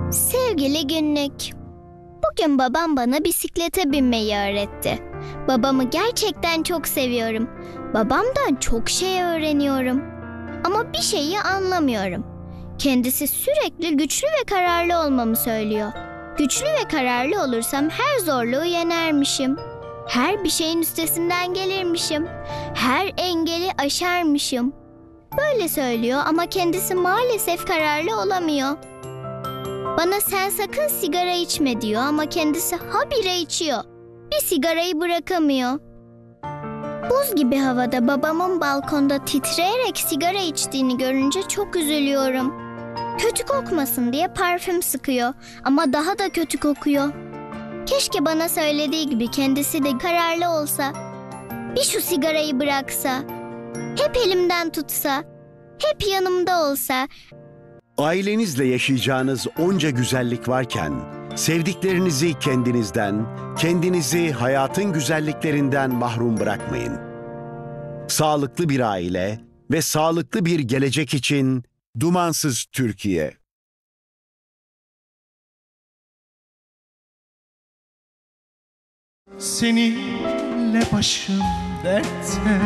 Sevgili günlük. Bugün babam bana bisiklete binmeyi öğretti. Babamı gerçekten çok seviyorum. Babamdan çok şey öğreniyorum. Ama bir şeyi anlamıyorum. Kendisi sürekli güçlü ve kararlı olmamı söylüyor. Güçlü ve kararlı olursam her zorluğu yenermişim. Her bir şeyin üstesinden gelirmişim. Her engeli aşarmışım. Böyle söylüyor ama kendisi maalesef kararlı olamıyor. Bana sen sakın sigara içme diyor ama kendisi habire içiyor. Bir sigarayı bırakamıyor. Buz gibi havada babamın balkonda titreyerek sigara içtiğini görünce çok üzülüyorum. Kötü kokmasın diye parfüm sıkıyor ama daha da kötü kokuyor. Keşke bana söylediği gibi kendisi de kararlı olsa. Bir şu sigarayı bıraksa. Hep elimden tutsa. Hep yanımda olsa. Ailenizle yaşayacağınız onca güzellik varken, sevdiklerinizi kendinizden, kendinizi hayatın güzelliklerinden mahrum bırakmayın. Sağlıklı bir aile ve sağlıklı bir gelecek için Dumansız Türkiye. Seninle başım dertte,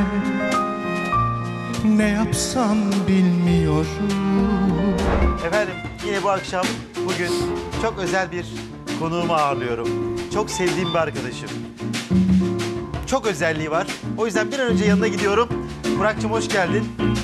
ne yapsam bilmiyorum. Efendim yine bu akşam bugün çok özel bir konuğumu ağırlıyorum. Çok sevdiğim bir arkadaşım. Çok özelliği var. O yüzden bir an önce yanına gidiyorum. Burak'cığım hoş geldin.